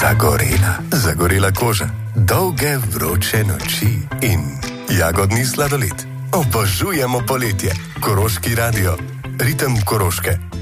Zagorela koža, dolge vroče noči in jagodni sladoled. Obožujemo poletje. Koroški radio, ritem Koroške.